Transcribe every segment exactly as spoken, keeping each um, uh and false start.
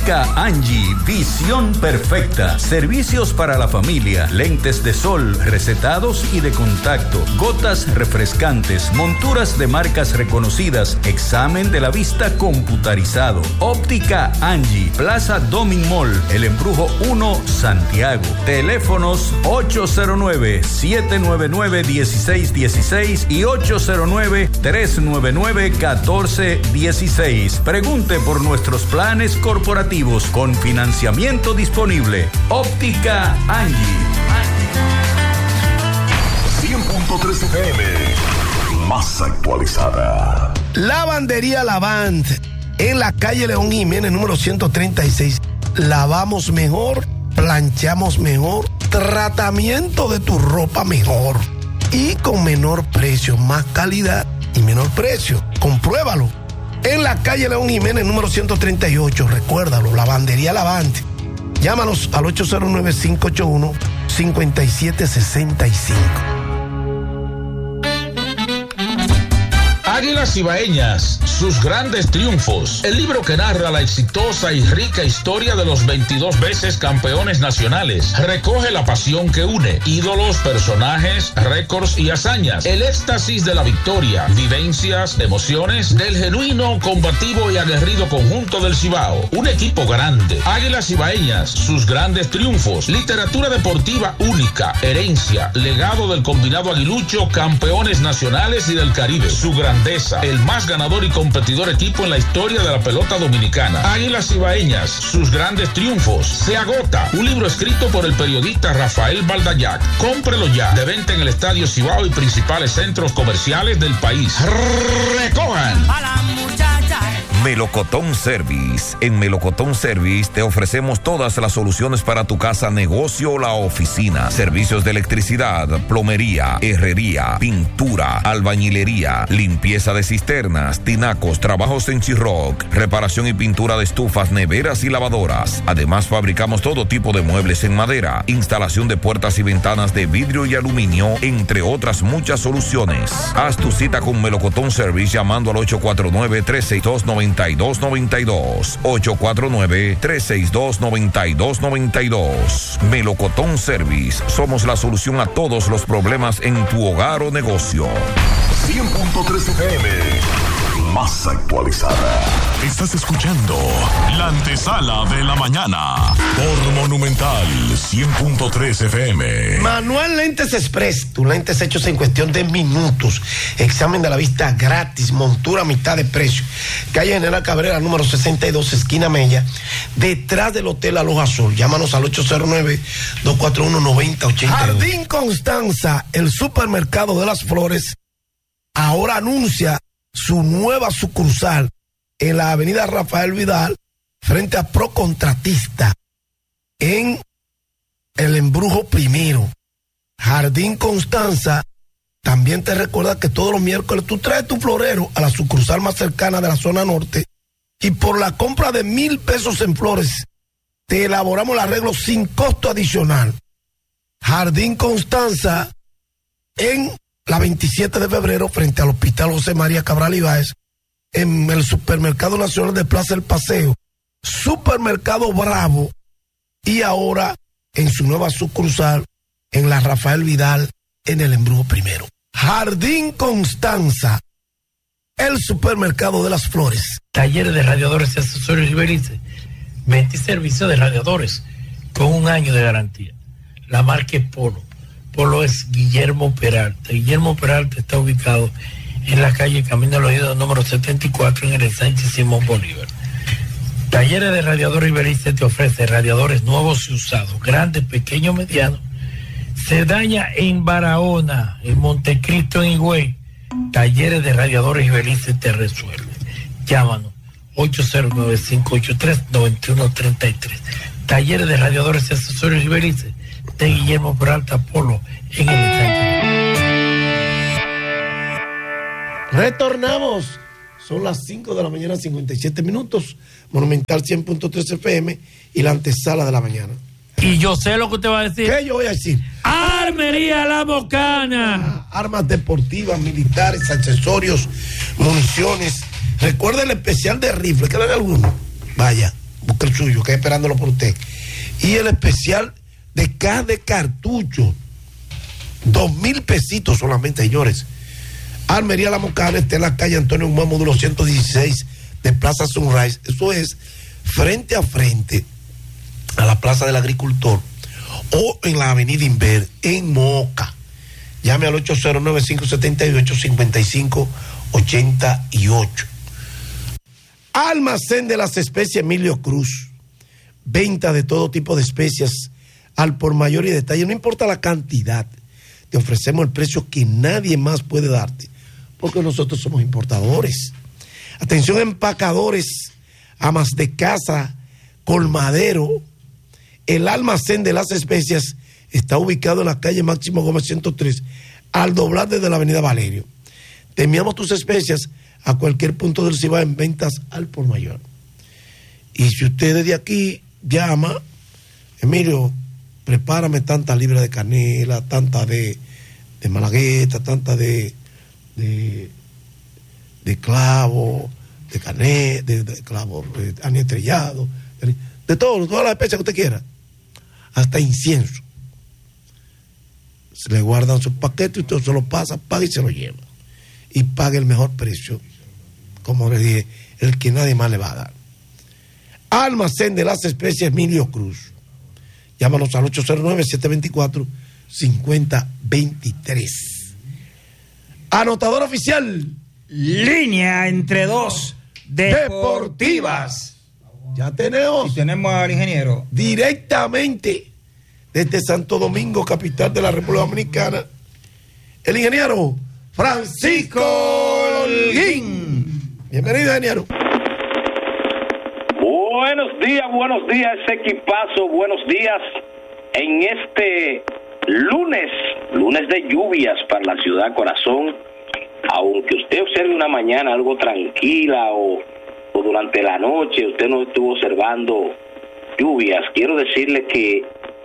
Óptica Angie, visión perfecta. Servicios para la familia, lentes de sol, recetados y de contacto, gotas refrescantes, monturas de marcas reconocidas, examen de la vista computarizado. Óptica Angie, Plaza Domin Mall, El Embrujo uno, Santiago. Teléfonos ocho cero nueve, siete nueve nueve, uno seis uno seis y ocho cero nueve, tres nueve nueve, uno cuatro uno seis. Pregunte por nuestros planes corporativos con financiamiento disponible. Óptica Angie. cien punto tres F M, más actualizada. Lavandería Lavant, en la calle León Jiménez, número ciento treinta y seis. Lavamos mejor, planchamos mejor, tratamiento de tu ropa mejor y con menor precio, más calidad y menor precio. Compruébalo. En la calle León Jiménez, número ciento treinta y ocho, recuérdalo, Lavandería Lavante. Llámanos al ocho cero nueve, cinco ocho uno, cinco siete seis cinco. Águilas Ibaeñas, sus grandes triunfos. El libro que narra la exitosa y rica historia de los veintidós veces campeones nacionales. Recoge la pasión que une, ídolos, personajes, récords y hazañas. El éxtasis de la victoria, vivencias, emociones del genuino, combativo y aguerrido conjunto del Cibao. Un equipo grande. Águilas Ibaeñas, sus grandes triunfos. Literatura deportiva única, herencia, legado del combinado aguilucho, campeones nacionales y del Caribe. Su grandeza, el más ganador y competidor equipo en la historia de la pelota dominicana. Águilas Ibaeñas, sus grandes triunfos. Se agota. Un libro escrito por el periodista Rafael Baldayac. Cómprelo ya. De venta en el Estadio Cibao y principales centros comerciales del país. Recojan. Melocotón Service. En Melocotón Service te ofrecemos todas las soluciones para tu casa, negocio o la oficina. Servicios de electricidad, plomería, herrería, pintura, albañilería, limpieza de cisternas, tinacos, trabajos en Chirroc, reparación y pintura de estufas, neveras y lavadoras. Además, fabricamos todo tipo de muebles en madera, instalación de puertas y ventanas de vidrio y aluminio, entre otras muchas soluciones. Haz tu cita con Melocotón Service llamando al ocho cuatro nueve, tres seis dos, nueve dos nueve dos, ocho cuatro nueve, tres seis dos, nueve dos nueve dos. Melocotón Service, somos la solución a todos los problemas en tu hogar o negocio. cien punto tres F M, más actualizada. Estás escuchando la antesala de la mañana por Monumental cien punto tres F M. Manuel Lentes Express, tus lentes hechos en cuestión de minutos. Examen de la vista gratis, montura a mitad de precio. Calle General Cabrera, número sesenta y dos, esquina Mella, detrás del Hotel Aloha Azul. Llámanos al ocho cero nueve, dos cuatro uno, nueve cero ocho dos. Jardín Constanza, el supermercado de las flores, ahora anuncia su nueva sucursal en la avenida Rafael Vidal, frente a Procontratista, en El Embrujo Primero. Jardín Constanza también te recuerda que todos los miércoles tú traes tu florero a la sucursal más cercana de la zona norte y por la compra de mil pesos en flores te elaboramos el arreglo sin costo adicional. Jardín Constanza en la veintisiete de febrero, frente al Hospital José María Cabral Ibáez, en el Supermercado Nacional de Plaza El Paseo, Supermercado Bravo, y ahora en su nueva sucursal, en la Rafael Vidal, en El Embrujo Primero. Jardín Constanza, el supermercado de las flores. Talleres de radiadores y accesorios Iberice, venta y servicio de radiadores, con un año de garantía. La marca es Polo. Polo es Guillermo Peralta. Guillermo Peralta está ubicado en la calle Camino de los Ídolos número setenta y cuatro, en el Sánchez Simón Bolívar. Talleres de Radiadores Iberice te ofrece radiadores nuevos y usados, grandes, pequeños, medianos. Se daña en Barahona, en Montecristo, en Higüey. Talleres de Radiadores Iberice te resuelve. Llámanos ocho cero nueve, cinco ocho tres, nueve uno tres tres. Talleres de Radiadores y Accesorios Iberice de Guillermo Peralta Polo, en el Sánchez. Retornamos. Son las cinco de la mañana, cincuenta y siete minutos. Monumental cien punto tres F M y la antesala de la mañana. Y yo sé lo que usted va a decir. ¿Qué yo voy a decir? Armería La Bocana. Ah, armas deportivas, militares, accesorios, municiones. Recuerda el especial de rifle. ¿Quedan algunos? Vaya, busque el suyo, que esperándolo por usted. Y el especial de caja de cartucho, dos mil pesitos solamente, señores. Armería La Mocana está en la calle Antonio Guzmán, módulo ciento dieciséis de Plaza Sunrise. Eso es frente a frente a la Plaza del Agricultor o en la Avenida Inver en Moca. Llame al ocho cero nueve, cinco siete ocho, cinco cinco ocho ocho. Almacén de las especies Emilio Cruz. Venta de todo tipo de especias al por mayor y detalle. No importa la cantidad, te ofrecemos el precio que nadie más puede darte, porque nosotros somos importadores. Atención, empacadores, amas de casa, colmadero. El almacén de las especias está ubicado en la calle Máximo Gómez ciento tres, al doblar desde la avenida Valerio. Te enviamos tus especias a cualquier punto del Cibao en ventas al por mayor. Y si usted desde aquí llama, Emilio, prepárame tanta libra de canela, tanta de, de malagueta, tanta de, de, de clavo, de canela, de, de clavo, de anís estrellado, de, de todo, todas las especies que usted quiera, hasta incienso. Se le guardan sus paquetes y usted se lo pasa, paga y se lo lleva. Y paga el mejor precio, como le dije, el que nadie más le va a dar. Almacén de las especies Emilio Cruz. Llámanos al ocho cero nueve, siete dos cuatro, cinco cero dos tres. Anotador oficial. Línea entre dos deportivas. Ya tenemos. Y tenemos al ingeniero. Directamente desde Santo Domingo, capital de la República Dominicana, el ingeniero Francisco Holguín. Bienvenido, ingeniero. Buenos días, buenos días, equipazo, buenos días en este lunes, lunes de lluvias para la ciudad corazón. Aunque usted observe una mañana algo tranquila o, o durante la noche usted no estuvo observando lluvias, quiero decirle que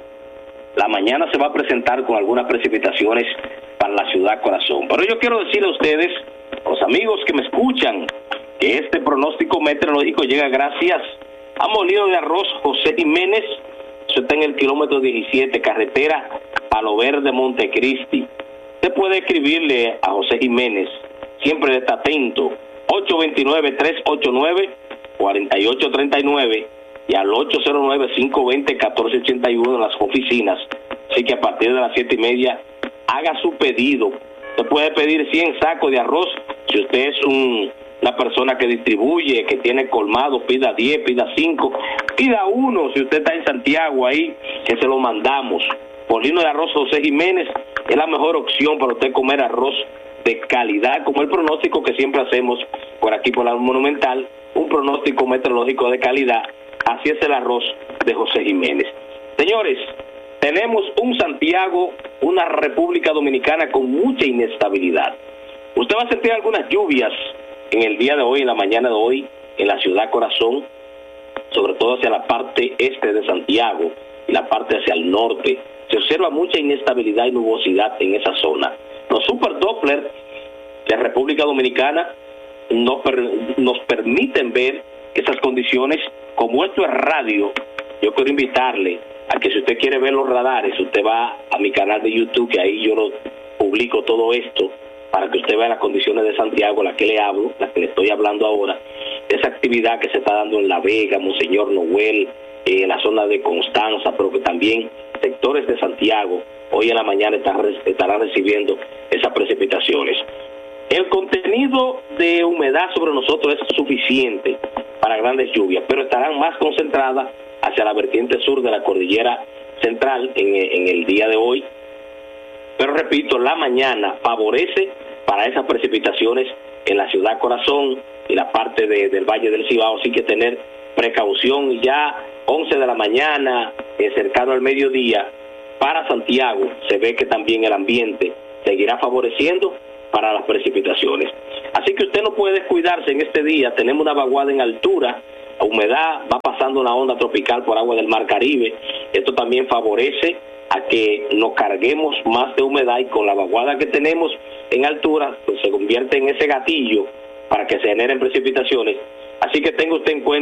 la mañana se va a presentar con algunas precipitaciones para la ciudad corazón. Pero yo quiero decirle a ustedes, a los amigos que me escuchan, que este pronóstico meteorológico llega gracias a Molino de Arroz José Jiménez. Eso está en el kilómetro diecisiete, carretera Palo Verde, Montecristi. Usted puede escribirle a José Jiménez, siempre está atento, ocho dos nueve, tres ocho nueve, cuatro ocho tres nueve y al ocho cero nueve, cinco dos cero, uno cuatro ocho uno en las oficinas. Así que a partir de las siete y media haga su pedido. Usted puede pedir cien sacos de arroz. Si usted es un, una persona que distribuye, que tiene colmado, pida diez, pida cinco, pida uno. Si usted está en Santiago ahí, que se lo mandamos. Molino de Arroz José Jiménez es la mejor opción para usted comer arroz de calidad, como el pronóstico que siempre hacemos por aquí por la Monumental, un pronóstico meteorológico de calidad. Así es el arroz de José Jiménez. Señores, tenemos un Santiago, una República Dominicana con mucha inestabilidad. Usted va a sentir algunas lluvias en el día de hoy, en la mañana de hoy, en la ciudad corazón, sobre todo hacia la parte este de Santiago y la parte hacia el norte. Se observa mucha inestabilidad y nubosidad en esa zona. Los super Doppler de República Dominicana nos, per, nos permiten ver esas condiciones. Como esto es radio, yo quiero invitarle a que si usted quiere ver los radares, usted va a mi canal de YouTube, que ahí yo lo publico todo esto, para que usted vea las condiciones de Santiago, las que le hablo, las que le estoy hablando ahora, esa actividad que se está dando en La Vega, Monseñor Noel, eh, en la zona de Constanza, pero que también sectores de Santiago hoy en la mañana están, estarán recibiendo esas precipitaciones. El contenido de humedad sobre nosotros es suficiente para grandes lluvias, pero estarán más concentradas hacia la vertiente sur de la cordillera central en, en el día de hoy. Pero repito, la mañana favorece para esas precipitaciones en la ciudad corazón y la parte de, del Valle del Cibao, así que tener precaución. Ya once de la mañana, eh, cercano al mediodía, para Santiago se ve que también el ambiente seguirá favoreciendo para las precipitaciones. Así que usted no puede descuidarse en este día. Tenemos una vaguada en altura, la humedad, va pasando una onda tropical por agua del Mar Caribe. Esto también favorece a que nos carguemos más de humedad, y con la vaguada que tenemos en altura, pues se convierte en ese gatillo para que se generen precipitaciones. Así que tenga usted en cuenta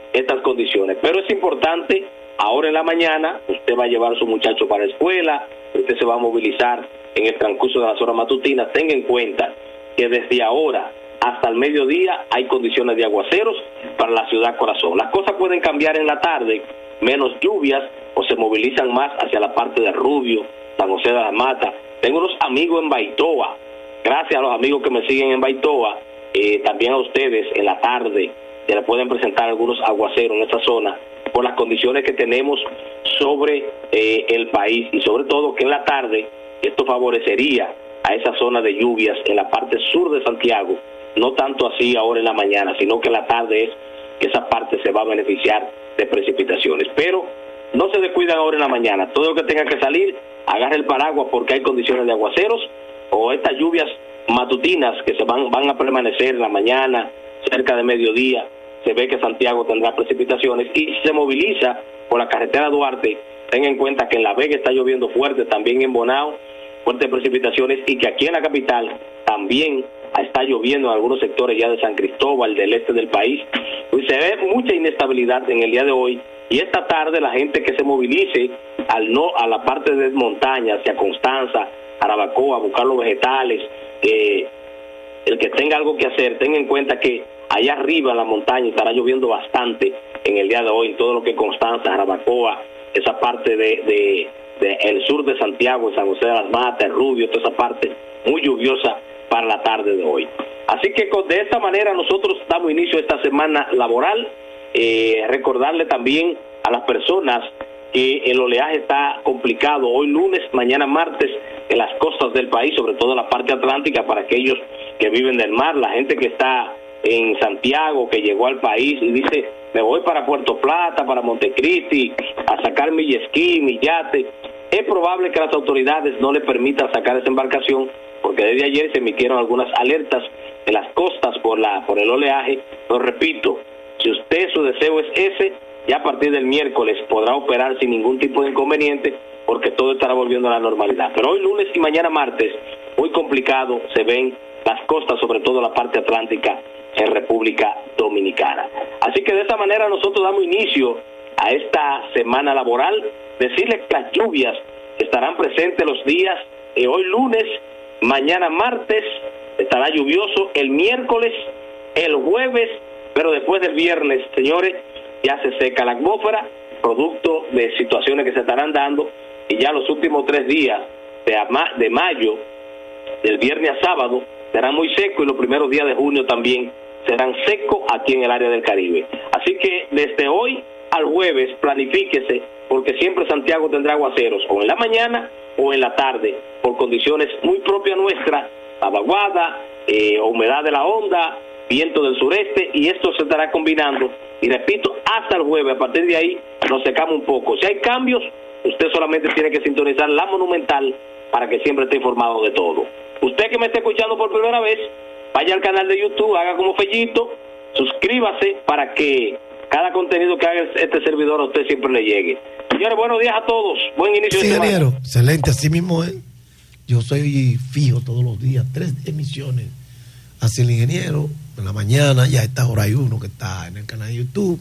estas condiciones. Pero es importante, ahora en la mañana, usted va a llevar a su muchacho para la escuela, usted se va a movilizar en el transcurso de las horas matutinas, tenga en cuenta que desde ahora hasta el mediodía hay condiciones de aguaceros para la ciudad corazón. Las cosas pueden cambiar en la tarde, menos lluvias, o se movilizan más hacia la parte de Rubio, San José de la Mata. Tengo unos amigos en Baitoa, gracias a los amigos que me siguen en Baitoa, eh, también a ustedes en la tarde se le pueden presentar algunos aguaceros en esta zona por las condiciones que tenemos sobre eh, el país, y sobre todo que en la tarde esto favorecería a esa zona de lluvias en la parte sur de Santiago, no tanto así ahora en la mañana, sino que en la tarde es que esa parte se va a beneficiar de precipitaciones. Pero no se descuidan ahora en la mañana, todo lo que tenga que salir, agarre el paraguas porque hay condiciones de aguaceros, o estas lluvias matutinas que se van, van a permanecer en la mañana, cerca de mediodía. Se ve que Santiago tendrá precipitaciones, y si se moviliza por la carretera Duarte, tenga en cuenta que en La Vega está lloviendo fuerte, también en Bonao, fuertes precipitaciones, y que aquí en la capital también está lloviendo en algunos sectores ya de San Cristóbal, del este del país. Pues se ve mucha inestabilidad en el día de hoy, y esta tarde la gente que se movilice al no a la parte de montaña, hacia Constanza, Jarabacoa, a buscar los vegetales, eh, el que tenga algo que hacer, tenga en cuenta que allá arriba en la montaña estará lloviendo bastante en el día de hoy, todo lo que es Constanza, Jarabacoa, esa parte de, de, de el sur de Santiago, San José de las Matas, Rubio, toda esa parte muy lluviosa para la tarde de hoy. Así que con, de esta manera nosotros damos inicio a esta semana laboral. Eh, recordarle también a las personas que el oleaje está complicado hoy lunes, mañana martes en las costas del país, sobre todo en la parte atlántica, para aquellos que viven del mar, la gente que está en Santiago, que llegó al país y dice, me voy para Puerto Plata, para Montecristi, a sacar mi jet ski, mi yate. Es probable que las autoridades no le permitan sacar esa embarcación, porque desde ayer se emitieron algunas alertas en las costas por la por el oleaje. Pero repito, si usted su deseo es ese, ya a partir del miércoles podrá operar sin ningún tipo de inconveniente, porque todo estará volviendo a la normalidad. Pero hoy lunes y mañana martes, muy complicado se ven las costas, sobre todo la parte atlántica en República Dominicana. Así que de esta manera nosotros damos inicio a esta semana laboral. Decirles que las lluvias estarán presentes los días de hoy lunes, mañana martes estará lluvioso, el miércoles, el jueves, pero después del viernes, señores, ya se seca la atmósfera, producto de situaciones que se estarán dando, y ya los últimos tres días de, ama, de mayo, del viernes a sábado, serán muy secos, y los primeros días de junio también serán secos aquí en el área del Caribe. Así que desde hoy al jueves planifíquese, porque siempre Santiago tendrá aguaceros, o en la mañana o en la tarde, por condiciones muy propias nuestras, la vaguada, eh, humedad de la onda, viento del sureste, y esto se estará combinando, y repito, hasta el jueves. A partir de ahí nos secamos un poco. Si hay cambios, usted solamente tiene que sintonizar la Monumental para que siempre esté informado de todo. Usted que me está escuchando por primera vez, vaya al canal de YouTube, haga como Fellito, suscríbase para que cada contenido que haga este servidor a usted siempre le llegue. Señores, buenos días a todos. Buen inicio sí, de semana. ingeniero, excelente, así mismo es. Yo soy fijo todos los días, tres emisiones hacia el ingeniero. En la mañana, ya a esta hora hay uno que está en el canal de YouTube.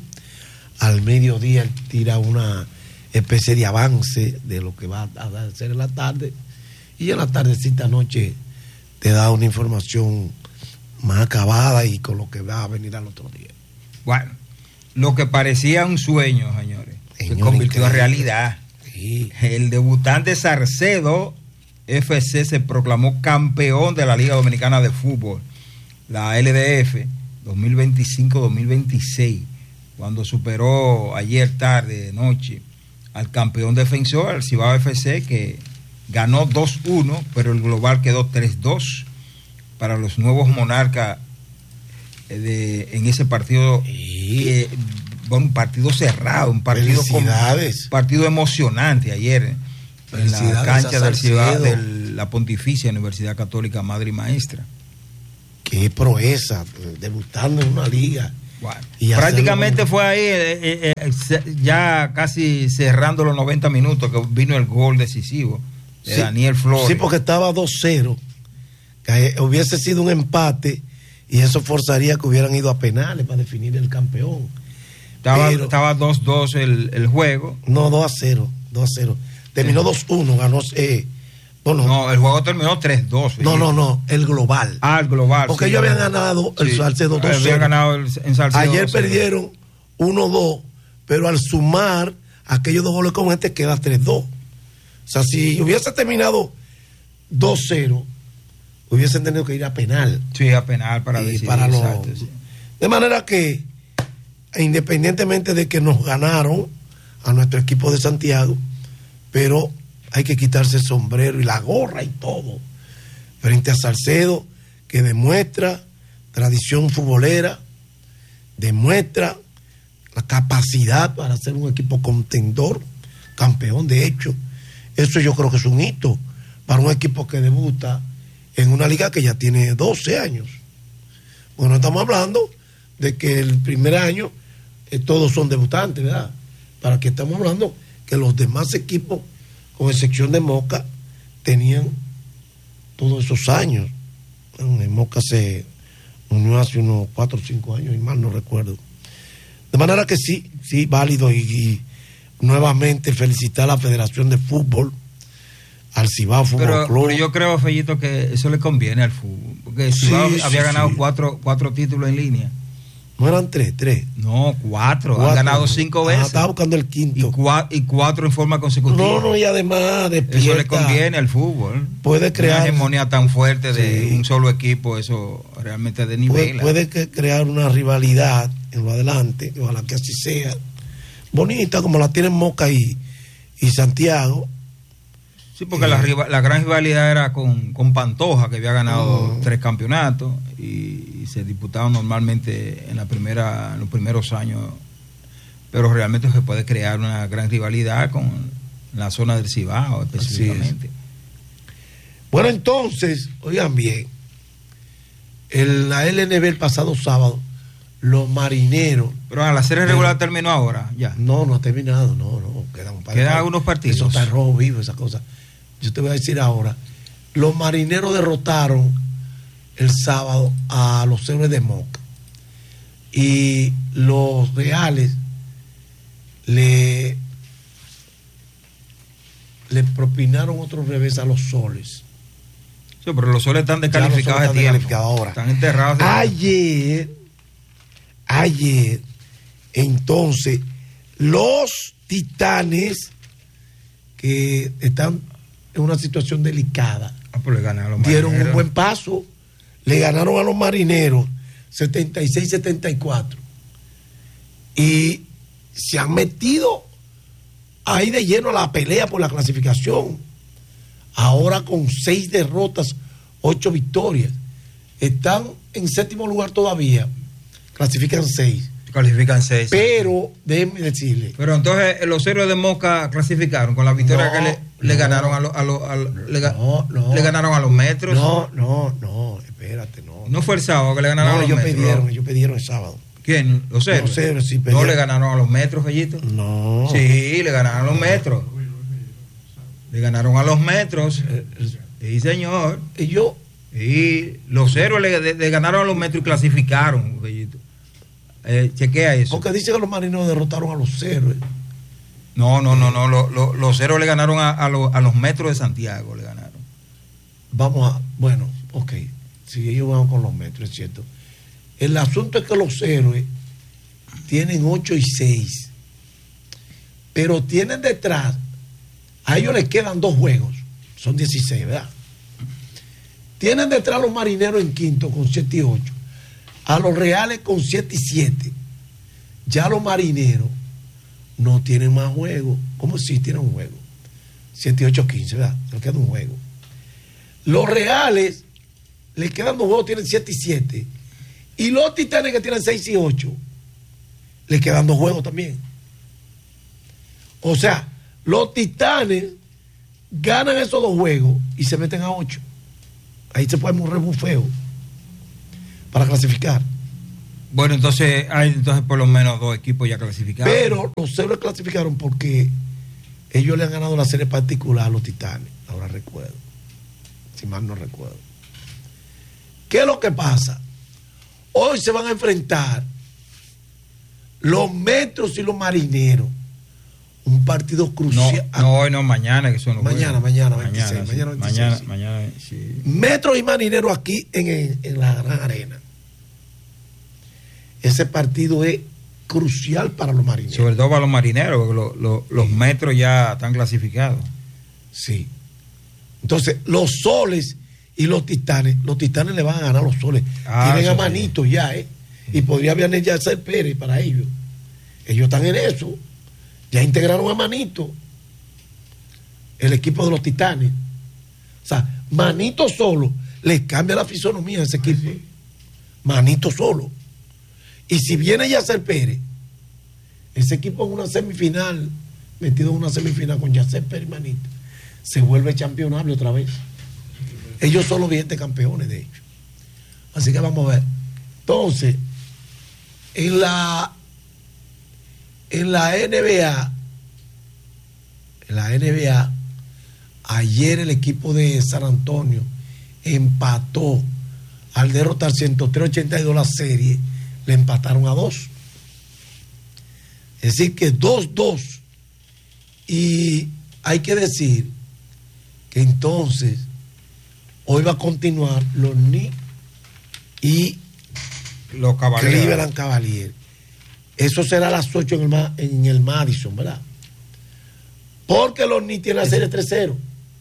Al mediodía él tira una especie de avance de lo que va a hacer en la tarde. Y en la tardecita noche te da una información más acabada y con lo que va a venir al otro día. Bueno, lo que parecía un sueño, señores, Señor, se convirtió en increíble. realidad. Sí. El debutante Sarcedo F C se proclamó campeón de la Liga Dominicana de Fútbol, la L D F dos mil veinticinco dos mil veintiséis, cuando superó ayer tarde, noche, al campeón defensor, al Cibao F C, que ganó dos uno, pero el global quedó tres dos para los nuevos monarcas de, en ese partido. Sí. Eh, bueno, un partido cerrado, un partido, con, partido emocionante ayer en la cancha del Cibao, de la Pontificia Universidad Católica Madre y Maestra. Qué proeza, debutando en una liga. Bueno, y prácticamente hacerlo... fue ahí, eh, eh, eh, ya casi cerrando los noventa minutos, que vino el gol decisivo de sí, Daniel Flores. Sí, porque estaba dos cero. Que hubiese sido un empate y eso forzaría que hubieran ido a penales para definir el campeón. Estaba, Pero- estaba dos dos el, el juego. No, dos a cero. dos a cero. Terminó dos uno, ganó. Eh, no, no, No, el juego terminó tres dos. no, no, no, el global. Ah, el global. Porque sí, ellos habían no. ganado el Sí, Salcedo dos cero. Habían ganado el, en Salcedo Ayer dos cero. perdieron uno dos, pero al sumar aquellos dos goles con este queda tres dos. O sea, si hubiese terminado dos cero, hubiesen tenido que ir a penal. Sí, a penal para Y decidir. para los- exacto, sí. De manera que, independientemente de que nos ganaron a nuestro equipo de Santiago, pero hay que quitarse el sombrero y la gorra y todo frente a Salcedo, que demuestra tradición futbolera, demuestra la capacidad para ser un equipo contendor, campeón de hecho. Eso yo creo que es un hito para un equipo que debuta en una liga que ya tiene doce años. Bueno, estamos hablando de que el primer año eh, todos son debutantes, ¿verdad? Para que estamos hablando que los demás equipos, con excepción de Moca, tenían todos esos años. En Moca se unió hace unos cuatro o cinco años, y mal no recuerdo. De manera que sí, sí, válido y, y nuevamente felicitar a la Federación de Fútbol, al Cibao Fútbol Pero, Club. pero yo creo, Fellito, que eso le conviene al fútbol. Porque Sí, Cibao sí, había ganado sí. cuatro, cuatro títulos en línea. No eran tres, tres. No, cuatro. Cuatro. Han ganado cinco Ah, veces. estaba buscando el y, quinto. cua- y cuatro en forma consecutiva. No, no, y además despierta, Eso le conviene al fútbol. Puede crear- Una hegemonía tan fuerte de Sí. un solo equipo, eso realmente de puede, nivel. puede que crear una rivalidad en lo adelante, y ojalá que así sea. Bonita como la tienen Moca y, y Santiago. Sí, porque la, riva- la gran rivalidad era con, con Pantoja, que había ganado Mm. tres campeonatos y, y se disputaban normalmente en la primera, en los primeros años. Pero realmente se puede crear una gran rivalidad con la zona del Cibao específicamente. Bueno, entonces, oigan bien, en la L N B el pasado sábado, los marineros. Pero a la serie regular terminó ahora, ya. No, no ha terminado, no, no. Quedan, un par de Quedan partidos. algunos partidos. Eso está en rojo vivo, esa cosa. Yo te voy a decir ahora, los marineros derrotaron el sábado a los héroes de Moca. Y los reales le, le propinaron otro revés a los soles. Sí, pero los soles están descalificados Ya los soles de están tiempo. descalificados ahora. Están enterrados. de Ayer, ayer, entonces, los Titanes, que están en una situación delicada, Ah, pues le ganaron los dieron un marineros. buen paso, le ganaron a los marineros setenta y seis setenta y cuatro y se han metido ahí de lleno a la pelea por la clasificación, ahora con seis derrotas, ocho victorias, están en séptimo lugar todavía, clasifican seis, Califican seis. pero déjenme decirle, Pero entonces eh, los héroes de Moca clasificaron con la victoria No, que le, le no. ganaron a los a los- a los- le, ga- No, no. le ganaron a los metros. no, no, no, espérate, no. No fue el sábado que le ganaron No, a los ellos metros. pidieron, ellos pidieron el sábado. ¿Quién? Los héroes. Los héroes, sí, No pidieron. le ganaron a los metros, Fellito. No. Sí, le ganaron a los metros. Le ganaron a los metros. Sí, señor. Y yo, Y los héroes le, le- le ganaron a los metros y clasificaron, Fellito. Eh, chequea eso. porque dice que los marineros derrotaron a los héroes. No, no, no, no. lo- lo- los héroes le ganaron a, a los- a los metros de Santiago. Le ganaron. Vamos a, bueno, ok, si ellos van con los metros, es cierto. El asunto es que los héroes tienen ocho y seis, pero tienen detrás, a ellos les quedan dos juegos, son dieciséis, ¿verdad? Tienen detrás a los marineros en quinto con siete y ocho, a los reales con siete y siete. Ya los marineros no tienen más juegos. ¿Cómo si tienen un juego? siete y ocho, quince, ¿verdad? Les queda un juego. Los reales les quedan dos juegos, tienen siete y siete. Y los Titanes, que tienen seis y ocho, les quedan dos juegos también. O sea, los Titanes ganan esos dos juegos y se meten a ocho. Ahí se puede un rebufeo para clasificar. Bueno, entonces hay entonces por lo menos dos equipos ya clasificados. Pero los héroes clasificaron porque ellos le han ganado la serie particular a los Titanes. Ahora recuerdo. Si mal no recuerdo. ¿Qué es lo que pasa? Hoy se van a enfrentar Los Metros y los Marineros. Un partido crucial. No, no hoy, no, mañana que son los Mañana, juegos. mañana, mañana, veintiséis, sí, mañana, veintiséis, mañana, sí. mañana, sí. Metros y Marineros aquí en, en, en la Gran Arena. Ese partido es crucial para los marineros. Sobre todo para los marineros, porque lo, lo, los Metros ya están clasificados. Sí. Entonces, los Soles y los Titanes, los Titanes le van a ganar a los Soles. Ah, Tienen a sí. Manito ya, ¿eh? Y podría venir ya ser Pérez para ellos. Ellos están en eso. Ya integraron a Manito, el equipo de los Titanes. O sea, Manito solo les cambia la fisonomía a ese equipo. Manito solo. Y si viene Yacer Pérez, ese equipo en una semifinal, metido en una semifinal con Yacer Pérez y Manito, se vuelve campeonable otra vez. Ellos son los vigentes campeones, de hecho. Así que vamos a ver. Entonces, en la en la N B A, en la N B A, ayer el equipo de San Antonio empató al derrotar ciento tres a ochenta y dos la serie, le empataron a dos. Es decir, que dos dos. Y hay que decir que entonces hoy va a continuar los Knicks y los Cavaliers. Cleveland Cavaliers. Eso será a las ocho en el, Ma- en el Madison, ¿verdad? Porque los Knicks tienen la serie tres cero.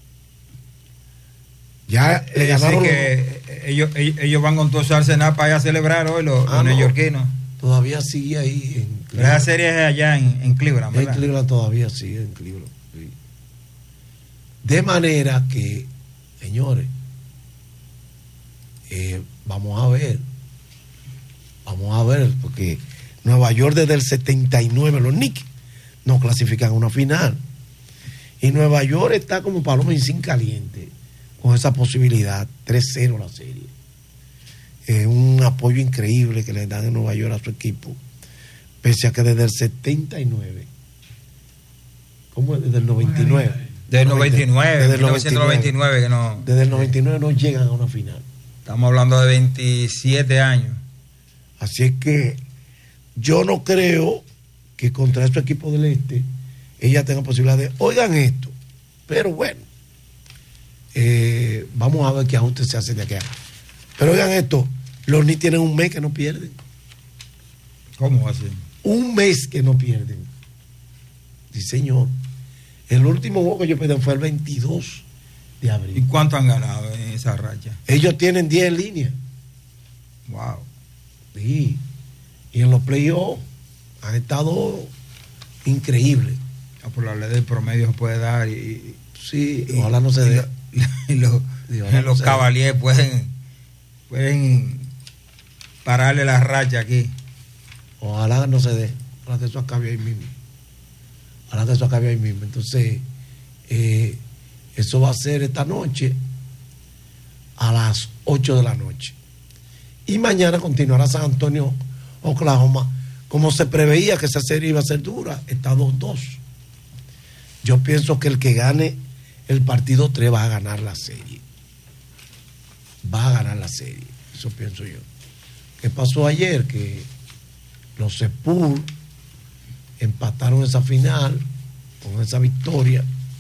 Ya le Es ganaron decir que los- ellos, ellos, ellos van con todo su arsenal para ir a celebrar hoy los, Ah, los no. neoyorquinos. Todavía sigue ahí en Pero esa serie es allá en, en Cleveland, En ¿verdad? Cleveland todavía sigue en Cleveland. Sí. De manera que, señores, eh, vamos a ver, vamos a ver, porque Nueva York desde el setenta y nueve, los Knicks no clasifican a una final. Y Nueva York está como paloma en sin caliente con esa posibilidad, tres cero la serie. Es un apoyo increíble que le dan en Nueva York a su equipo, pese a que desde el setenta y nueve, ¿cómo es? Desde el noventa y nueve. Desde el noventa y nueve, Desde el mil novecientos noventa y nueve que no. Desde el noventa y nueve no llegan a una final. Estamos hablando de veintisiete años. Así es que yo no creo que contra estos equipos del este ella tenga posibilidad de, oigan esto, pero bueno, eh, vamos a ver qué ajustes se hacen de aquí. Pero oigan esto, los Knicks tienen un mes que no pierden. ¿Cómo va a ser? Un mes que no pierden. Sí, señor. El último juego que yo perdí fue el veintidós de abril. ¿Y cuánto han ganado en esa racha? Ellos tienen diez en línea. Wow. Sí. Y en los playoffs han estado increíbles. Ah, por la ley del promedio se puede dar y, Sí, y- ojalá no se y dé. lo- y los, Sí, ojalá no los se dé. Cavaliers pueden, pueden pararle la racha aquí. Ojalá no se dé. Ojalá que eso acabe ahí mismo. Ojalá que eso acabe ahí mismo. Entonces, eh, eso va a ser esta noche a las ocho de la noche. Y mañana continuará San Antonio, Oklahoma. Como se preveía que esa serie iba a ser dura, está dos dos. Yo pienso que el que gane el partido tres va a ganar la serie. Va a ganar la serie. Eso pienso yo. ¿Qué pasó ayer? Que los Spurs empataron esa final con esa victoria.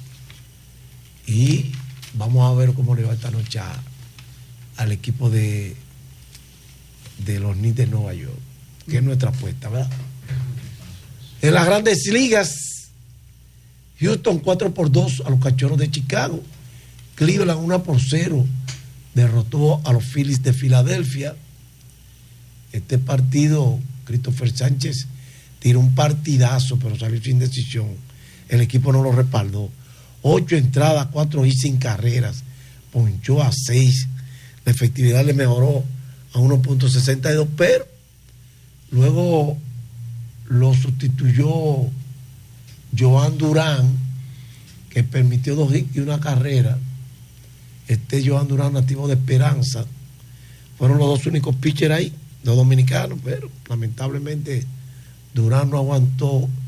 Y vamos a ver cómo le va esta noche a- al equipo de, de los Knicks de Nueva York, que es nuestra apuesta, ¿verdad? En las grandes ligas, Houston cuatro por dos a los Cachorros de Chicago. Cleveland uno por cero derrotó a los Phillies de Filadelfia. Este partido, Christopher Sánchez tiró un partidazo, pero salió sin decisión. El equipo no lo respaldó. Ocho entradas, cuatro hits sin carreras. Ponchó a seis. La efectividad le mejoró a uno punto sesenta y dos, pero luego lo sustituyó Joan Durán, que permitió dos hits y una carrera. Este Joan Durán, nativo de Esperanza, fueron los dos únicos pitchers ahí, los dominicanos, pero lamentablemente Durán no aguantó